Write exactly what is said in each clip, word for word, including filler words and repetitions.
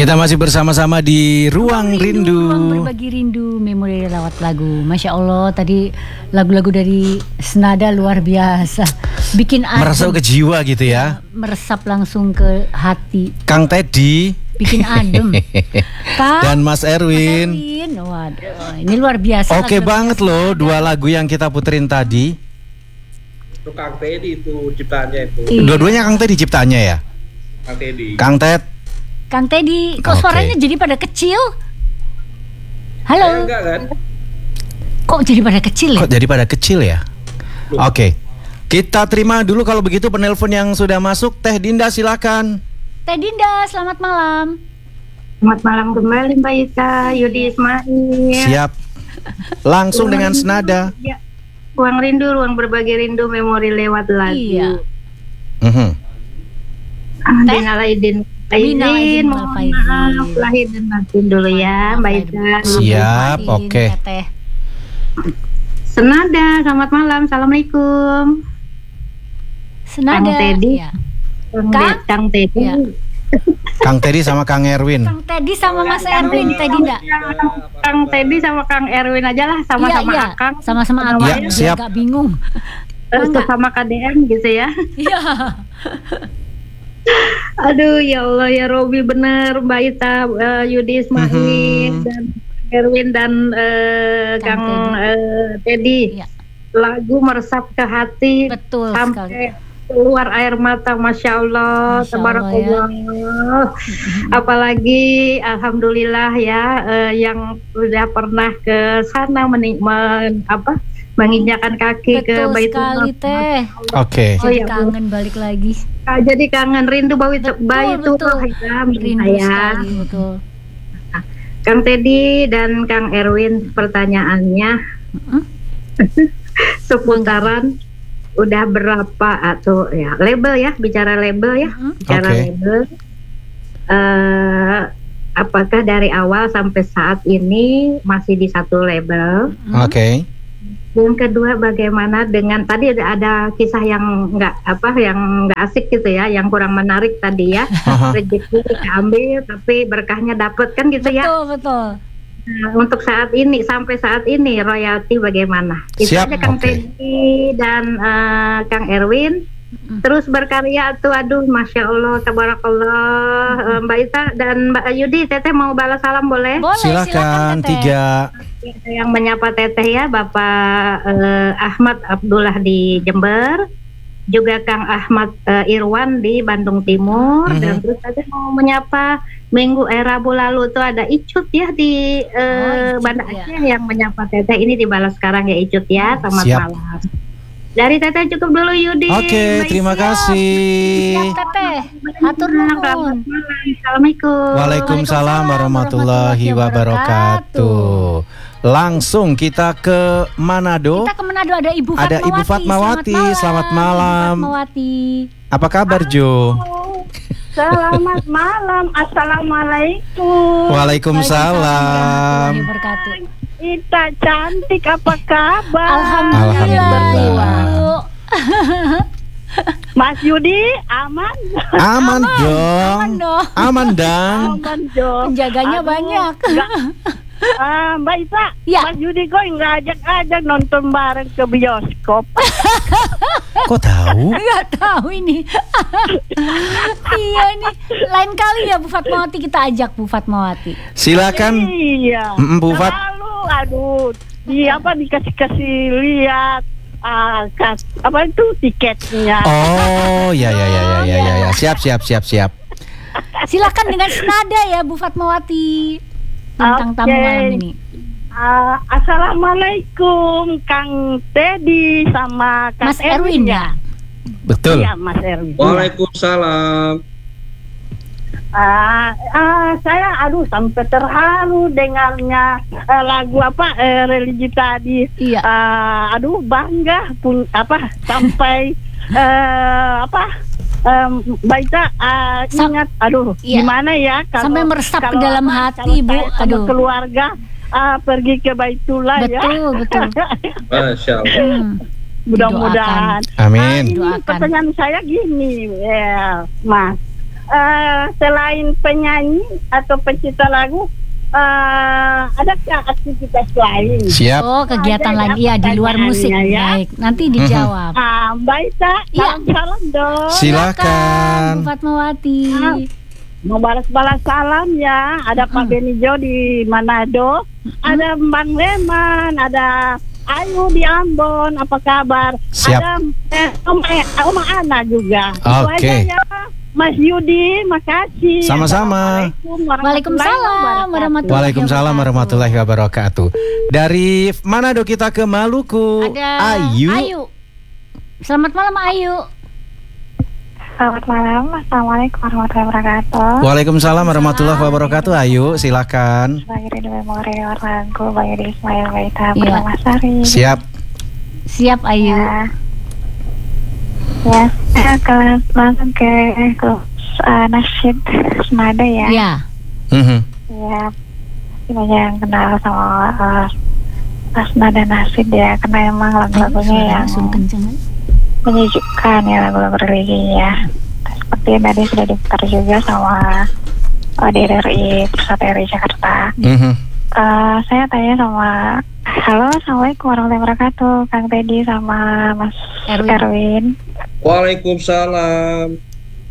Kita masih bersama-sama di Ruang Rindu, Ruang Berbagi Rindu, memori lewat lagu. Masya Allah, tadi lagu-lagu dari Senada luar biasa. Bikin adem, meresap ke jiwa gitu ya. Meresap langsung ke hati. Kang Teddy, bikin adem. Kang, dan Mas Erwin. Mas Erwin. Waduh, ini luar biasa. Oke banget loh, dua lagu yang kita puterin tadi. Itu Kang Teddy itu ciptaannya itu. Iya. Dua-duanya Kang Teddy ciptaannya ya. Kang Teddy. Kang Ted. Kang Teddy, kok Oke. suaranya jadi pada kecil? Saya Halo. enggak kan? Kok jadi pada kecil ya? Kok jadi pada kecil ya? Oke. Kita terima dulu kalau begitu penelpon yang sudah masuk. Teh Dinda silakan. Teh Dinda, selamat malam. Selamat malam kembali Mbak Ika, Yudi Ismail. Siap. Langsung dengan senada. Ya. Ruang rindu, ruang berbagi rindu, memori lewat lagu. Iya. Mhm. Minal aidin, Minal aidin mohon wal faizin. maaf lahir dan batin dulu ya Mbak Ika. Siap, oke. Teh. Senada, selamat malam, assalamualaikum. Senada. Kang Teddy. Ya. Kang, Kang? De- Kang Teddy. Iya. Kang Teddy sama Kang Erwin. Kang Teddy sama Mas Erwin, Teh Dinda. Kang Teddy sama Kang Erwin aja lah, sama-sama Iya, iya. Akang. Sama-sama Akang. Ya, Biar siap. Agak bingung. Terus Enggak. sama K D M gitu ya. Iya. Aduh ya Allah ya Robi, bener Mbak Ita, uh, Yudi Ismail, Mhm. dan Erwin dan uh, Kang Kang uh, Teddy. Iya. Lagu meresap ke hati Betul sampai sekali. keluar air mata, Masya Allah, Masya tabarakallah. Apalagi Alhamdulillah ya, uh, yang sudah pernah ke sana mening- men- apa, menginjakan kaki ke Betul Baitul sekali, Maqdis. Teh. Oke. Oh, Jadi ya, kangen balik lagi. Ah, jadi kangen rindu Baitul Betul, Baitullah betul. ya, Rindu saya. sekali, betul. Kang Teddy dan Kang Erwin, pertanyaannya Mm-mm. seputaran udah berapa atau ya label ya, bicara label ya, Mm-mm. bicara Oke. label. Eh, apakah dari awal sampai saat ini masih di satu label? Mm-mm. Oke. Yang kedua, bagaimana dengan tadi ada, ada kisah yang nggak apa, yang nggak asik gitu ya, yang kurang menarik tadi ya. Aha. Rezeki diambil tapi berkahnya dapet kan gitu ya. Betul, betul. Nah, untuk saat ini, sampai saat ini royalti bagaimana? Itu Siap, aja Kang oke. Teddy dan eh, Kang Erwin. Mm. Terus berkarya tuh, aduh Masya Allah, tabarakallah. Eh, Mbak Ita dan Mbak Yudi, Teteh mau balas salam boleh? Boleh, Silakan Teteh. tiga. Yang menyapa Teteh ya, Bapak eh, Ahmad Abdullah di Jember, juga Kang Ahmad eh, Irwan di Bandung Timur, Mhm. dan terus Teteh mau menyapa Minggu eh, Rabu lalu tuh ada Icut ya di eh, Oh, Icut, Banda ya. Aceh yang menyapa Teteh. Ini dibalas sekarang ya Icut ya, selamat Siap. malam. Dari Teteh cukup dulu Yudi. Oke, Mbak terima Isi. kasih. Siap, Teteh. Hatur Selamat nuhun. malam. Assalamualaikum. Waalaikumsalam warahmatullahi wabarakatuh. Langsung kita ke Manado. Kita ke Manado, ada Ibu Fatmawati. Ada Ibu Fatmawati. Selamat malam. Ibu Fatmawati. Apa kabar Jo? Selamat malam. Assalamualaikum. Waalaikumsalam. warahmatullahi wabarakatuh. Ita cantik, apa kabar? Alhamdulillah. Alhamdulillah. Ibu. Mas Yudi aman? Aman dong. Aman dong. Aman dang. Aman dong. Penjaganya banyak. Ah, Mbak Ita, Ya. Mas Yudi kok nggak ajak-ajak nonton bareng ke bioskop? Kok tahu? Nggak tahu ini. Iya ini. Lain kali ya Bu Fatmawati, kita ajak Bu Fatmawati. Silakan. Iya. Mm, Bu Fat. Lalu, aduh, di apa dikasih-kasih lihat ah, kas, apa itu tiketnya? Oh, ya ya ya ya ya ya. ya. Siap siap siap siap. Silakan dengan senada ya Bu Fatmawati tentang tamu Oke. malam ini. Ah, Assalamualaikum Kang Teddy sama Kang Mas Erwin ya. Betul. Iya Mas Erwin. Waalaikumsalam. Ah, ah, saya aduh sampai terharu dengarnya eh, lagu apa eh, religi tadi. Iya. Ah, aduh bangga pun apa sampai eh, apa um, Baita ah, Sam- ingat aduh Iya. gimana ya kalau Sampai meresap ke kalau dalam apa, hati, kalau Bu. saya sama Aduh. keluarga ah, pergi ke Baitullah ya. Betul, betul. Masya Allah. Hmm. Mudah-mudahan. Amin. Ini Doakan. pertanyaan saya gini, ya, Mas. uh, selain penyanyi atau pencipta lagu, uh, adakah aktivitas lain? Siap. Oh, kegiatan Ada lain ya di luar musik. pertanyaannya, ya. Baik, nanti dijawab. Ah, Mbak Ita, Iya. salam dong. Silakan. Bu Fatmawati. Ah, mau balas-balas salam ya. Ada Pak Benijo di Manado, ada Bang Leman, ada Ayu di Ambon. Apa kabar? Siap. Ada eh, Om, eh, Om Ana juga. Itu Oke. aja ya. Mas Yudi, makasih. Sama-sama. Assalamualaikum Waalaikumsalam warahmatullahi Waalaikumsalam warahmatullahi wabarakatuh. Dari Manado kita ke Maluku. Ada Ayu. Ayu. Selamat malam Ayu. Selamat malam, Assalamualaikum warahmatullahi wabarakatuh. Waalaikumsalam warahmatullahi wabarakatuh. Ayu, silakan. Sebagai di memori lagu Bayu di Ismail Baita Iya. Purnama Sari. Siap. Siap Ayu. Ya, ya saya akan langsung ke klub uh, nasyid Senada ya. Ya. Mhm. Ya, banyak yang kenal sama uh, Senada nasyid ya, karena emang lagu-lagunya yang Langsung kenceng. menyejukkan ya, lagu-lagu religi ya. Seperti yang tadi sudah diputar juga sama uh, D R I Pusat R I Jakarta. Mhm. Uh, saya tanya sama, halo, assalamualaikum warahmatullahi wabarakatuh, Kang Teddy sama Mas Erwin. Erwin. Waalaikumsalam.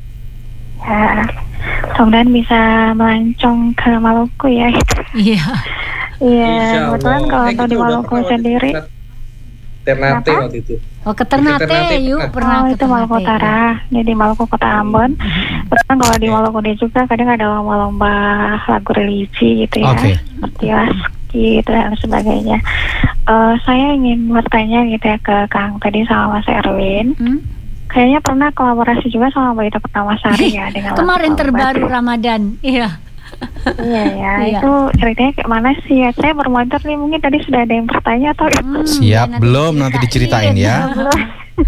Ya, mudah-mudahan bisa melancong ke Maluku ya. Iya. Iya, Insya kebetulan Allah. kalau Eh, untuk kita di udah Maluku pernah waktu sendiri. itu, Ternate Kenapa? waktu itu. Oh, ke Ternate, Ternate yuk pernah. pernah Oh, ke itu Maluku Ternate, Utara. ya. Ini di Maluku Kota Ambon. Bahkan kalau di Maluku dia juga kadang ada lomba-lomba lagu religi gitu ya. Oke. Seperti Laski gitu dan sebagainya. Eh, saya ingin bertanya gitu ya ke Kang tadi sama Mas Erwin. Hmm? Kayaknya pernah kolaborasi juga sama Mbak Ita Pertamasari ya dengan lagu Kemarin Taubat. terbaru Ramadan. Iya. Iya ya, Iya. itu ceritanya kayak mana sih ya? Saya bermodal nih, mungkin tadi sudah ada yang bertanya atau Hmm, Siap, ya, belum nanti diceritain ya. belum?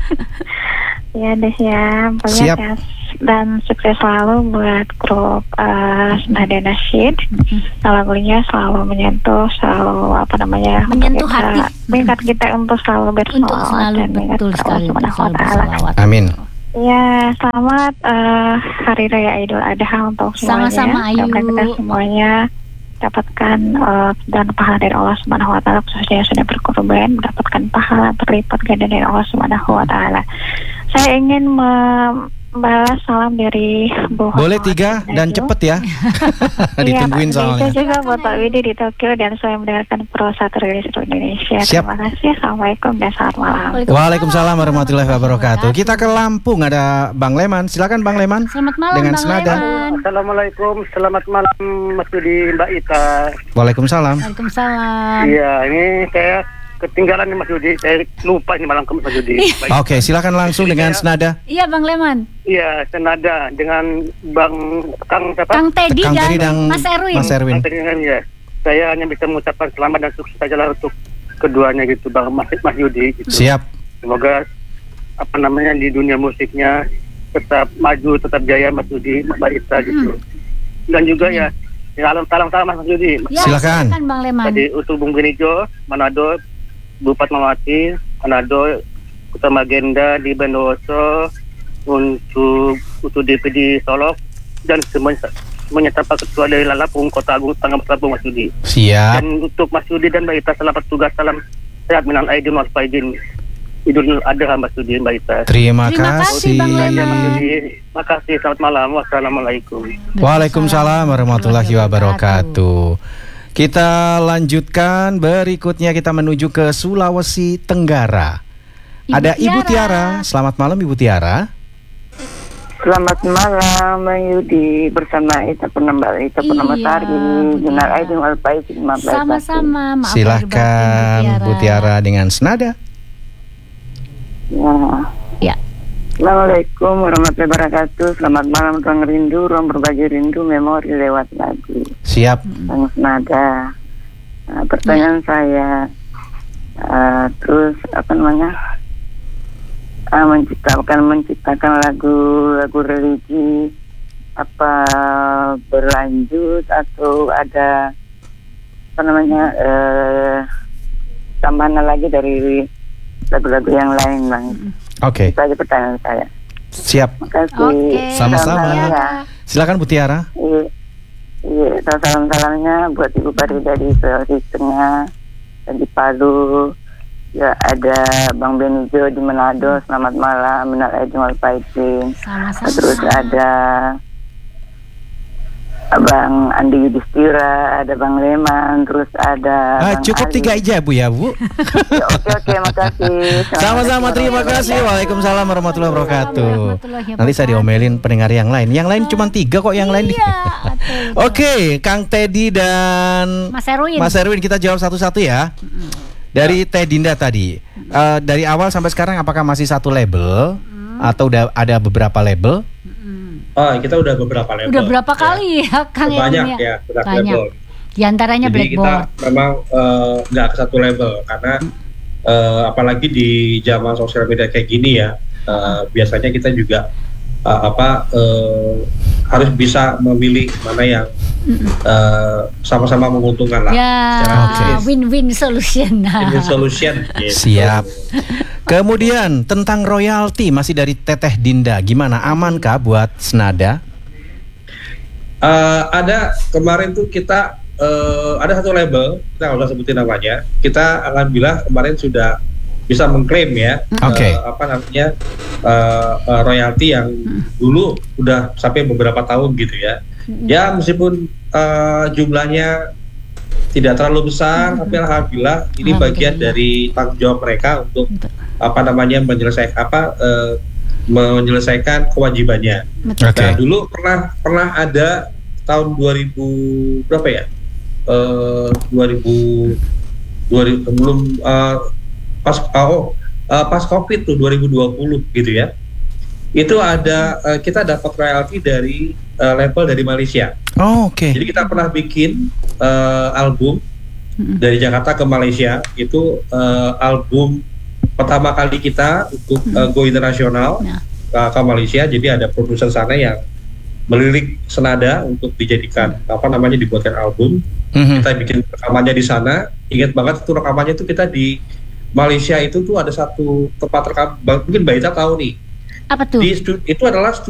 Iya deh ya, pokoknya Siap. ya. Dan sukses selalu buat grup uh, Senada Nasyid. Lagunya selalu menyentuh, selalu apa namanya? Menyentuh mengingat- hati. mengingat kita untuk selalu bersolawat Untuk selalu dan mengingat betul Allah sekali untuk Subhanahu wa selalu Ta'ala. bersolawat. Amin. Ya, selamat eh, Hari Raya Idul Adha untuk semuanya. Sama-sama, Ayu. Semoga kita semuanya dapatkan eh, dan pahala dari Allah Subhanahu wa Ta'ala, khususnya yang sudah berkorban mendapatkan pahala berlipat ganda dari Allah Subhanahu wa Ta'ala. Saya ingin membalas salam dari Bu Boleh Fatmawati tiga dan Ayu. cepet ya. Ditungguin Iya, soalnya. Itu juga buat Pak Widi di Tokyo dan saya mendengarkan Pro satu Rilis seluruh Indonesia. Siap. Terima kasih. Assalamualaikum dan selamat malam. Waalaikumsalam warahmatullahi wabarakatuh. Kita ke Lampung, ada Bang Leman. Silakan Bang Leman. Selamat malam Dengan Bang senada. Leman. Assalamualaikum, selamat malam Mas Yudi, Mbak Ita. Waalaikumsalam. Waalaikumsalam. Iya, ini saya ketinggalan nih Mas Yudi, saya lupa ini malam ke Mas Yudi. Baik. Oke, silakan langsung dengan senada. Iya Bang Leman. Iya, senada dengan Bang Kang siapa? Kang Teddy Kang dan Teddy dan Mas Erwin. Mas Erwin. Kang Teddy kan, ya. Saya hanya bisa mengucapkan selamat dan sukses saja lah untuk keduanya gitu, Bang Mas, Mas Yudi. Gitu. Siap. Semoga apa namanya di dunia musiknya tetap maju, tetap jaya Mas Yudi, Mbak Ita gitu. Dan juga ya, salam salam sama Mas Yudi. Ya, Silakan. Bang Leman. Tadi untuk Bung Benijo, Manado, Bu Fatmawati, Manado, Utama Agenda di Bondowoso, untuk untuk D P D Solok dan semuanya semuanya tanpa ketua dari Lalapung, Kota Agung, Tangerang Selatan, Mas Yudi. Siap. Dan untuk Mas Yudi dan Mbak Ita selamat tugas, salam sehat minal aidin wal faidin. Idul Adha Mas Yudi, Mbak Ita. Terima, Terima kasih, Bang kasih. Leman. Mas Yudi, makasih, selamat malam, wassalamualaikum. Waalaikumsalam warahmatullahi wabarakatuh. Kita lanjutkan berikutnya, kita menuju ke Sulawesi Tenggara. Ibu Ada Ibu Tiara. Tiara. Selamat malam Ibu Tiara. Selamat malam Bang Yudi bersama Ita Purnama Ita Purnama Iya, Sari Bu Jenar Tiara. Aidin wal Faizin Sama-sama. Maaf lahir Silakan batin, Bu Tiara dengan senada. Ya. Ya. Assalamualaikum warahmatullahi wabarakatuh. Selamat malam Kang Rindu, ruang berbagi rindu memori lewat lagu. Siap. Kang Senada. Nah, pertanyaan saya uh, terus apa namanya? Uh, menciptakan menciptakan lagu lagu religi apa berlanjut atau ada apa namanya uh, tambahan lagi dari lagu-lagu yang lain Bang. Oke. Itu aja pertanyaan saya. Siap. Makasih. Oke. Sama-sama. Salam-salam ya. Silakan Bu Tiara. Iya, iya, salam-salamnya buat Ibu Farida di Sulawesi Tengah dan di Palu. Ya, ada Bang Benijo di Manado, selamat malam, minal aidin wal faizin. Sama-sama. Terus ada Abang Andi Yudhistira, ada Bang Leman, terus ada Ah, Bang cukup Ali. tiga aja Bu ya Bu. Ya, oke oke, makasih. Sama-sama, terima kasih. Waalaikumsalam warahmatullahi wabarakatuh. Nanti saya diomelin pendengar yang lain. Yang lain cuma tiga kok yang lain. Iya, betul. Oke, Kang Teddy dan Mas Erwin. Mas Erwin, kita jawab satu-satu ya. Dari Teh Dinda tadi, eh, dari awal sampai sekarang apakah masih satu label atau udah ada beberapa label? Oh, kita udah beberapa level. Udah berapa kali ya, Kang Banyak Erwin ya, udah Banyak. level. Di antaranya Jadi kita Blackboard. memang eh, nggak ke satu level karena eh, apalagi di zaman sosial media kayak gini ya, eh, biasanya kita juga eh, apa eh, harus bisa memilih mana yang eh, sama-sama menguntungkan lah. Ya, Secara Oke. bisnis. win-win solution. Win-win solution. gitu. Siap. Kemudian tentang royalti masih dari Teteh Dinda, gimana, amankah buat Senada? Eh, ada kemarin tuh kita eh, ada satu label, kita nggak usah sebutin namanya. Kita alhamdulillah kemarin sudah bisa mengklaim ya, Oke. eh, apa namanya eh, eh, royalti yang dulu udah sampai beberapa tahun gitu ya. Ya meskipun eh, jumlahnya tidak terlalu besar, tapi alhamdulillah ini bagian Alhamdulillah. dari tanggung jawab mereka untuk apa namanya menyelesaikan apa eh, menyelesaikan kewajibannya. Betul. Oke. Nah, dulu pernah pernah ada tahun dua ribu berapa ya? Eh dua ribu dua ribu belum eh, pas oh eh, pas Covid tuh dua ribu dua puluh gitu ya. Itu ada eh, kita dapat royalti dari eh, label dari Malaysia. Oh, oke. Jadi kita pernah bikin eh, album dari Jakarta ke Malaysia, itu eh, album pertama kali kita untuk eh, go internasional Ya. ke, ke Malaysia. Jadi ada produser sana yang melirik Senada untuk dijadikan apa namanya dibuatkan album. Mhm. Kita bikin rekamannya di sana. Ingat banget itu rekamannya itu kita di Malaysia itu tuh ada satu tempat rekam, mungkin Mbak Ita tahu nih. Apa tuh? Di stu- itu adalah